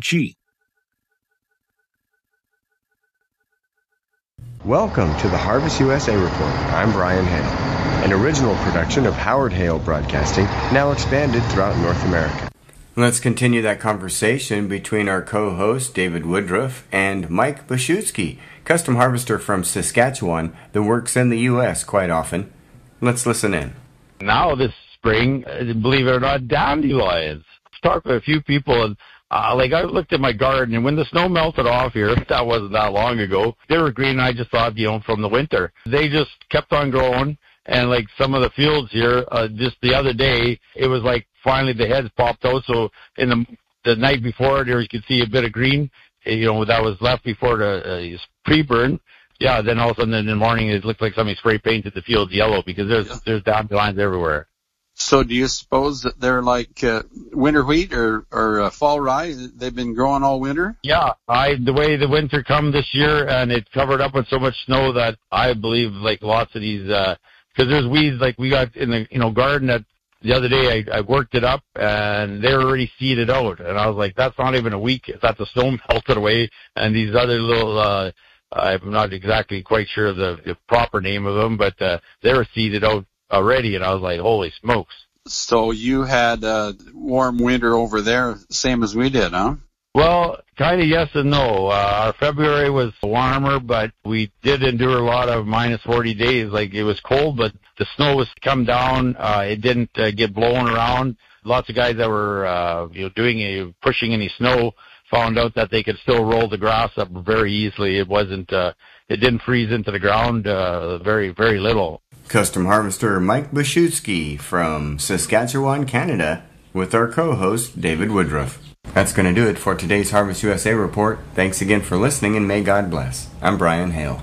Welcome to the Harvest U S A Report. I'm Brian Hale, an original production of Howard Hale Broadcasting, now expanded throughout North America. Let's continue that conversation between our co-host David Woodruff and Mike Bashewski, custom harvester from Saskatchewan that works in the U S quite often. Let's listen in. Now this spring, believe it or not, dandelions. I've talked with a few people, and uh, like I looked at my garden, and when the snow melted off here, that wasn't that long ago, they were green, and I just thought, you know, from the winter. They just kept on growing, and like some of the fields here, uh, just the other day, it was like finally the heads popped out, so in the the night before, there you could see a bit of green, you know, that was left before the uh, pre-burn. Yeah, then all of a sudden in the morning, it looked like somebody spray painted the fields yellow because there's yeah. there's dandelions everywhere. So do you suppose that they're like uh, winter wheat or, or uh, fall rye? They've been growing all winter? Yeah, I the way the winter come this year, and it covered up with so much snow that I believe like lots of these, because uh, there's weeds like we got in the you know garden that the other day I, I worked it up, and they were already seeded out. And I was like, that's not even a week. That the snow melted away, and these other little, uh, I'm not exactly quite sure of the, the proper name of them, but uh, they were seeded out already, and I was like, holy smokes. So you had a warm winter over there, same as we did, huh? Well, kind of yes and no. Uh, our February was warmer, but we did endure a lot of minus forty days. Like, it was cold, but the snow was come down. Uh, it didn't uh, get blown around. Lots of guys that were uh, you know, doing a, pushing any snow found out that they could still roll the grass up very easily. It wasn't, uh, it didn't freeze into the ground uh, very, very little. Custom harvester Mike Bashewski from Saskatchewan, Canada, with our co-host David Woodruff. That's going to do it for today's Harvest U S A Report. Thanks again for listening, and may God bless. I'm Brian Hale.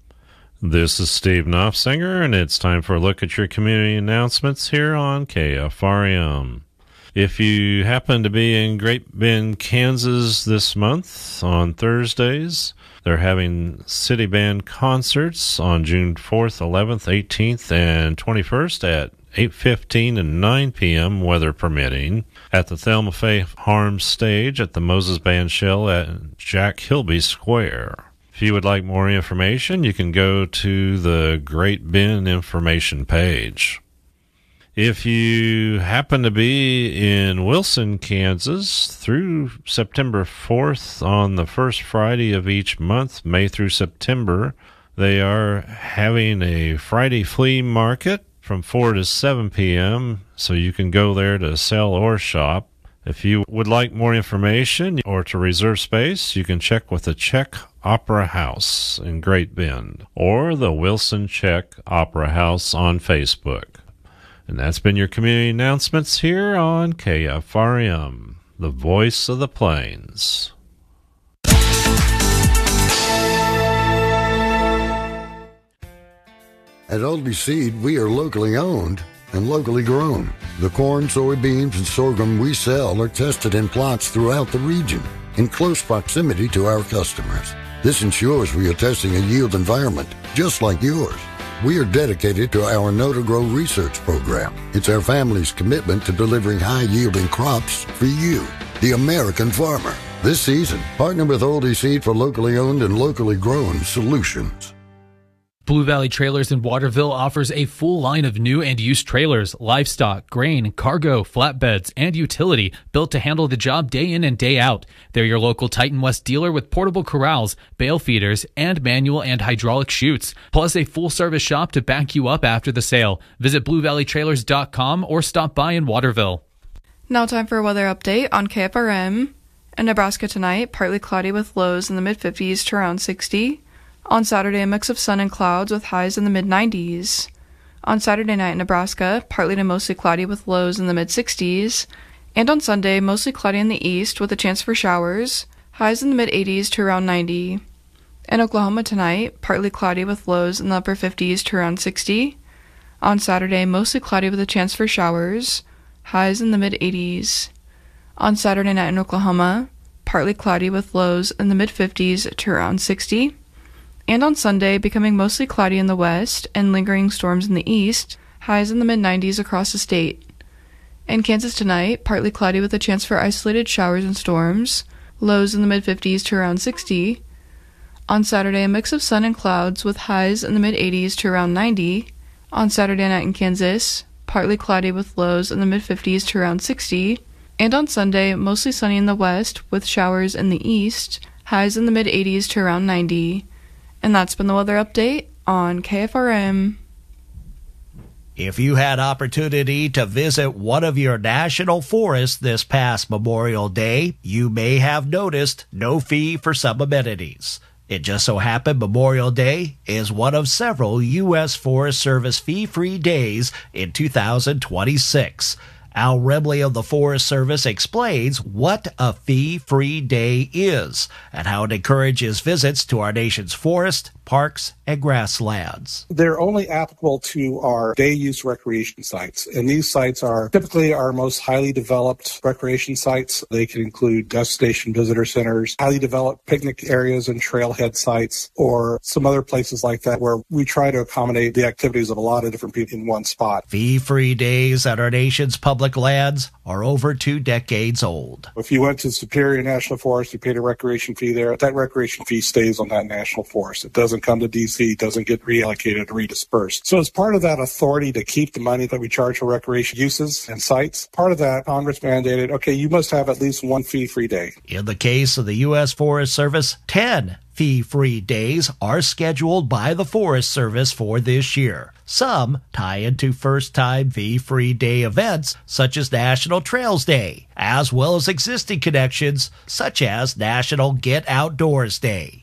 This is Steve Knopfsinger, and it's time for a look at your community announcements here on K F R M. If you happen to be in Great Bend, Kansas this month on Thursdays, they're having city band concerts on June fourth, eleventh, eighteenth, and twenty-first at eight fifteen and nine p.m., weather permitting, at the Thelma Faye Harms stage at the Moses Band Shell at Jack Hilby Square. If you would like more information, you can go to the Great Bend information page. If you happen to be in Wilson, Kansas, through September fourth on the first Friday of each month, May through September, they are having a Friday flea market from four to seven p.m., so you can go there to sell or shop. If you would like more information or to reserve space, you can check with the Czech Opera House in Great Bend or the Wilson Czech Opera House on Facebook. And that's been your community announcements here on K F R M, the voice of the plains. At Aldi Seed, we are locally owned and locally grown. The corn, soybeans, and sorghum we sell are tested in plots throughout the region in close proximity to our customers. This ensures we are testing a yield environment just like yours. We are dedicated to our Know to Grow research program. It's our family's commitment to delivering high-yielding crops for you, the American farmer. This season, partner with Aldi Seed for locally owned and locally grown solutions. Blue Valley Trailers in Waterville offers a full line of new and used trailers, livestock, grain, cargo, flatbeds, and utility built to handle the job day in and day out. They're your local Titan West dealer with portable corrals, bale feeders, and manual and hydraulic chutes, plus a full-service shop to back you up after the sale. Visit blue valley trailers dot com or stop by in Waterville. Now time for a weather update on K F R M. In Nebraska tonight, partly cloudy with lows in the mid-fifties to around sixty. On Saturday, a mix of sun and clouds with highs in the mid-nineties. On Saturday night in Nebraska, partly to mostly cloudy with lows in the mid-sixties. And on Sunday, mostly cloudy in the east with a chance for showers, highs in the mid-eighties to around ninety. In Oklahoma tonight, partly cloudy with lows in the upper fifties to around sixty. On Saturday, mostly cloudy with a chance for showers, highs in the mid-eighties. On Saturday night in Oklahoma, partly cloudy with lows in the mid-fifties to around sixty. And on Sunday, becoming mostly cloudy in the west and lingering storms in the east, highs in the mid-nineties across the state. In Kansas tonight, partly cloudy with a chance for isolated showers and storms, lows in the mid-fifties to around sixty. On Saturday, a mix of sun and clouds with highs in the mid-eighties to around ninety. On Saturday night in Kansas, partly cloudy with lows in the mid-fifties to around sixty. And on Sunday, mostly sunny in the west with showers in the east, highs in the mid-eighties to around ninety. And that's been the weather update on K F R M. If you had opportunity to visit one of your national forests this past Memorial Day, you may have noticed no fee for some amenities. It just so happened Memorial Day is one of several U S Forest Service fee-free days in two thousand twenty-six. Al Remley of the Forest Service explains what a fee-free day is and how it encourages visits to our nation's forests, parks, and grasslands. They're only applicable to our day-use recreation sites, and these sites are typically our most highly developed recreation sites. They can include destination visitor centers, highly developed picnic areas and trailhead sites, or some other places like that where we try to accommodate the activities of a lot of different people in one spot. Fee-free days at our nation's public lands are over two decades old. If you went to Superior National Forest, you paid a recreation fee there, that recreation fee stays on that national forest. It doesn't come to D C, doesn't get reallocated or redispersed. So as part of that authority to keep the money that we charge for recreation uses and sites, part of that, Congress mandated, okay, you must have at least one fee-free day. In the case of the U S Forest Service, ten fee-free days are scheduled by the Forest Service for this year. Some tie into first-time fee-free day events such as National Trails Day, as well as existing connections such as National Get Outdoors Day.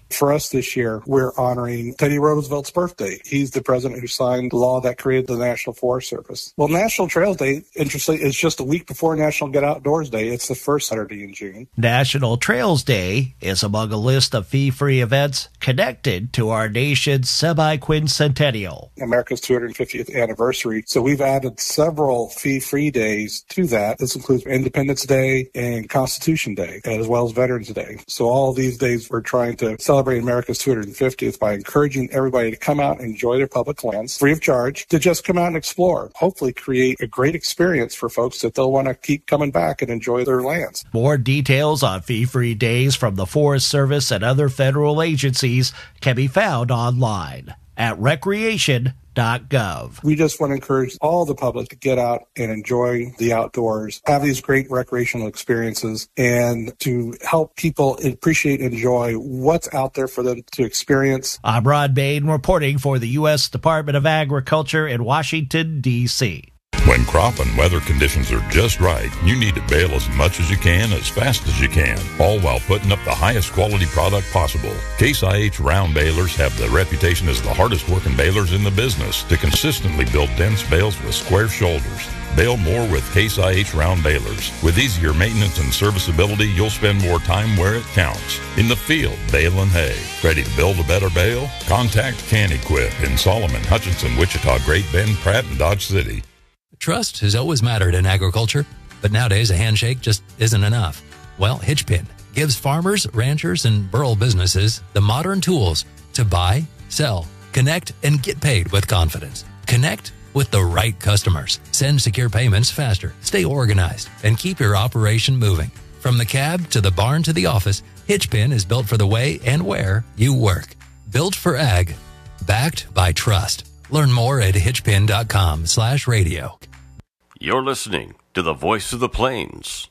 For us this year, we're honoring Teddy Roosevelt's birthday. He's the president who signed the law that created the National Forest Service. Well, National Trails Day, interestingly, is just a week before National Get Outdoors Day. It's the first Saturday in June. National Trails Day is among a list of fee-free events connected to our nation's semi-quincentennial. America's two hundred fiftieth anniversary. So we've added several fee-free days to that. This includes Independence Day and Constitution Day, as well as Veterans Day. So all of these days we're trying to celebrate America's two hundred fiftieth by encouraging everybody to come out and enjoy their public lands free of charge, to just come out and explore. Hopefully create a great experience for folks that they'll want to keep coming back and enjoy their lands. More details on fee-free days from the Forest Service and other federal agencies can be found online at recreation dot gov. We just want to encourage all the public to get out and enjoy the outdoors, have these great recreational experiences, and to help people appreciate and enjoy what's out there for them to experience. I'm Rod Bain reporting for the U S Department of Agriculture in Washington, D C When crop and weather conditions are just right, you need to bale as much as you can, as fast as you can, all while putting up the highest quality product possible. Case I H round balers have the reputation as the hardest working balers in the business to consistently build dense bales with square shoulders. Bale more with Case I H round balers. With easier maintenance and serviceability, you'll spend more time where it counts. In the field, baling hay. Ready to build a better bale? Contact Can Equip in Solomon, Hutchinson, Wichita, Great Bend, Pratt, and Dodge City. Trust has always mattered in agriculture, but nowadays a handshake just isn't enough. Well, Hitchpin gives farmers, ranchers, and rural businesses the modern tools to buy, sell, connect, and get paid with confidence. Connect with the right customers. Send secure payments faster, stay organized, and keep your operation moving. From the cab to the barn to the office, Hitchpin is built for the way and where you work. Built for ag, backed by trust. Learn more at hitchpin.com slash radio. You're listening to the Voice of the Plains,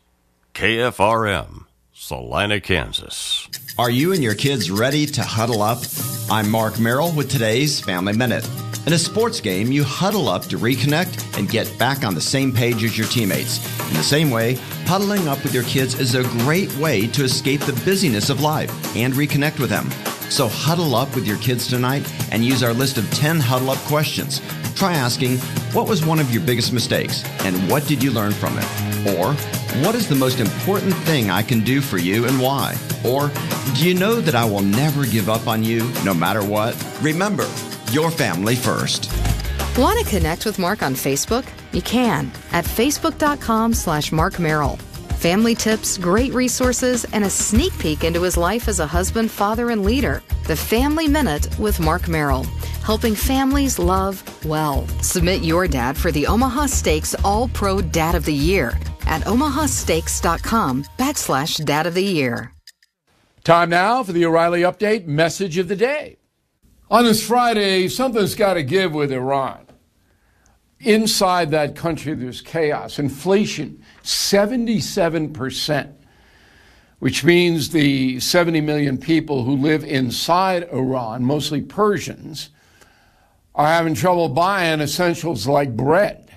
K F R M, Salina, Kansas. Are you and your kids ready to huddle up? I'm Mark Merrill with today's Family Minute. In a sports game, you huddle up to reconnect and get back on the same page as your teammates. In the same way, huddling up with your kids is a great way to escape the busyness of life and reconnect with them. So huddle up with your kids tonight and use our list of ten huddle up questions. Try asking, what was one of your biggest mistakes and what did you learn from it? Or, what is the most important thing I can do for you and why? Or, do you know that I will never give up on you no matter what? Remember, your family first. Want to connect with Mark on Facebook? You can at facebook.com slash Mark Merrill. Family tips, great resources, and a sneak peek into his life as a husband, father, and leader. The Family Minute with Mark Merrill, helping families love well. Submit your dad for the Omaha Steaks All-Pro Dad of the Year at omahasteaks.com backslash Dad of the Year. Time now for the O'Reilly Update Message of the Day. On this Friday, something's got to give with Iran. Inside that country, there's chaos. Inflation, seventy-seven percent, which means the seventy million people who live inside Iran, mostly Persians, are having trouble buying essentials like bread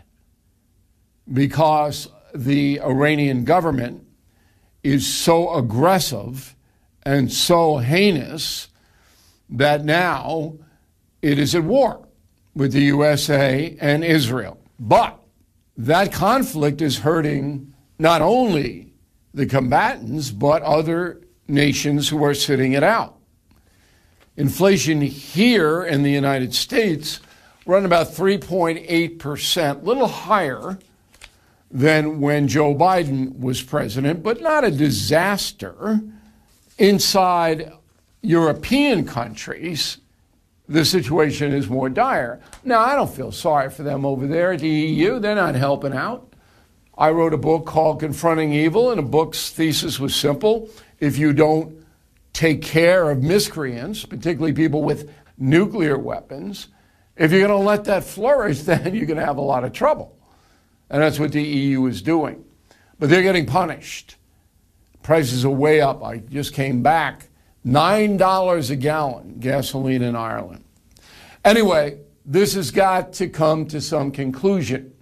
because the Iranian government is so aggressive and so heinous that now it is at war with the U S A and Israel. But that conflict is hurting not only the combatants, but other nations who are sitting it out. Inflation here in the United States run about three point eight percent, a little higher than when Joe Biden was president, but not a disaster. Inside European countries, the situation is more dire. Now, I don't feel sorry for them over there at the E U. They're not helping out. I wrote a book called Confronting Evil, and the book's thesis was simple. If you don't take care of miscreants, particularly people with nuclear weapons, if you're going to let that flourish, then you're going to have a lot of trouble. And that's what the E U is doing. But they're getting punished. Prices are way up. I just came back. nine dollars a gallon, gasoline in Ireland. Anyway, this has got to come to some conclusion.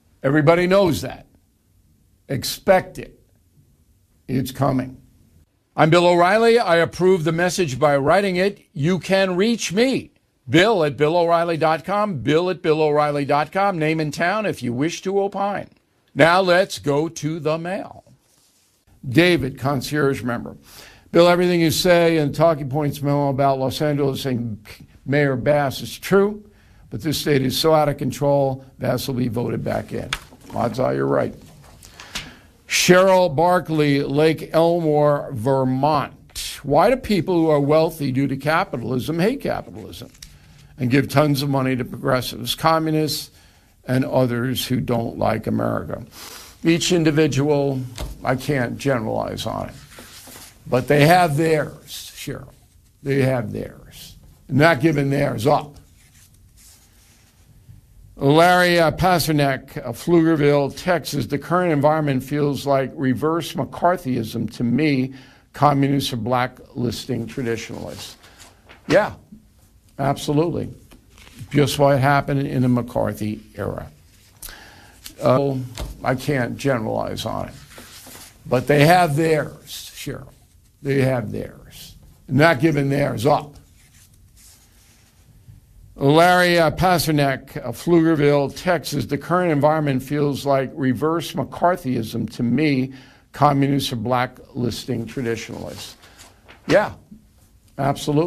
Everybody knows that. Expect it. It's coming. I'm Bill O'Reilly. I approve the message by writing it. You can reach me, Bill at Bill O'Reilly dot com, Bill at Bill O'Reilly dot com, name and town if you wish to opine. Now let's go to the mail. David, concierge member. Bill, everything you say in Talking Points memo about Los Angeles and Mayor Bass is true, but this state is so out of control, Bass will be voted back in. Odds are you're right. Cheryl Barkley, Lake Elmore, Vermont. Why do people who are wealthy due to capitalism hate capitalism and give tons of money to progressives, communists, and others who don't like America? Each individual, I can't generalize on it, but they have theirs, Cheryl. They have theirs. Not giving theirs up. Larry uh, Pasternak, uh, Pflugerville, Texas. The current environment feels like reverse McCarthyism to me. Communists are blacklisting traditionalists. Yeah, absolutely. Just what happened in the McCarthy era. Uh, I can't generalize on it, but they have theirs, Cheryl. They have theirs. Not giving theirs up. Larry uh, Pasternak, uh, Pflugerville, Texas. The current environment feels like reverse McCarthyism to me. Communists are blacklisting traditionalists. Yeah, absolutely.